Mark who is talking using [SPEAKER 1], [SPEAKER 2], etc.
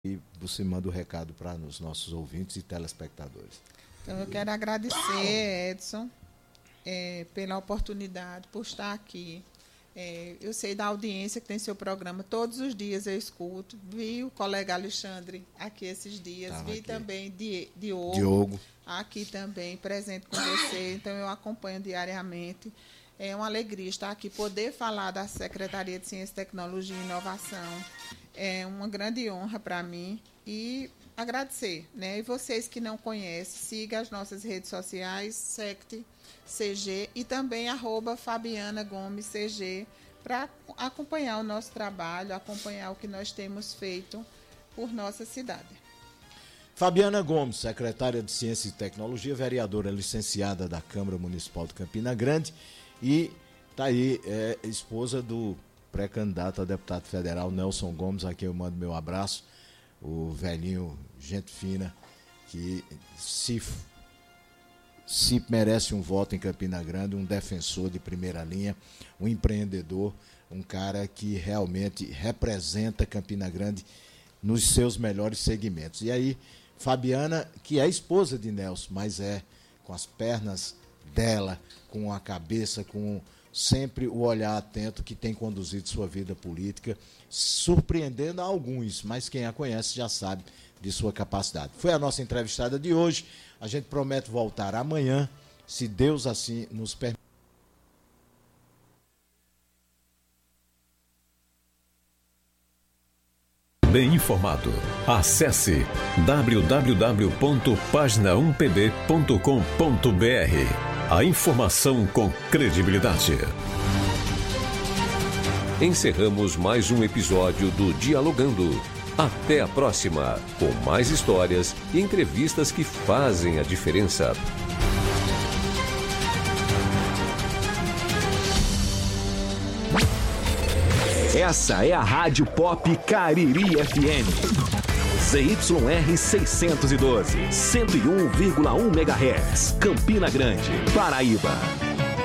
[SPEAKER 1] E você manda o recado para os nossos ouvintes e telespectadores.
[SPEAKER 2] Então, eu quero agradecer, Edson, pela oportunidade, por estar aqui. Eu sei da audiência que tem seu programa, todos os dias eu escuto. Vi o colega Alexandre aqui esses dias, vi aqui também Diogo aqui também, presente com você. Então, eu acompanho diariamente. É uma alegria estar aqui, poder falar da Secretaria de Ciência, Tecnologia e Inovação. É uma grande honra para mim e agradecer, né? E vocês que não conhecem, siga as nossas redes sociais, SECT CG e também @FabianaGomesCG, para acompanhar o nosso trabalho, acompanhar o que nós temos feito por nossa cidade.
[SPEAKER 1] Fabiana Gomes, secretária de Ciência e Tecnologia, vereadora licenciada da Câmara Municipal de Campina Grande e está aí, esposa do pré-candidato a deputado federal Nelson Gomes, a quem eu mando meu abraço, o velhinho, gente fina, que se merece um voto em Campina Grande, um defensor de primeira linha, um empreendedor, um cara que realmente representa Campina Grande nos seus melhores segmentos. E aí, Fabiana, que é esposa de Nelson, mas com as pernas dela, com a cabeça, com sempre o olhar atento que tem conduzido sua vida política, surpreendendo a alguns, mas quem a conhece já sabe de sua capacidade. Foi a nossa entrevistada de hoje. A gente promete voltar amanhã, se Deus assim nos permitir.
[SPEAKER 3] Bem informado. Acesse www.pagina1pb.com.br. A informação com credibilidade. Encerramos mais um episódio do Dialogando. Até a próxima, com mais histórias e entrevistas que fazem a diferença.
[SPEAKER 4] Essa é a Rádio Pop Cariri FM. ZYR 612, 101,1 MHz, Campina Grande, Paraíba.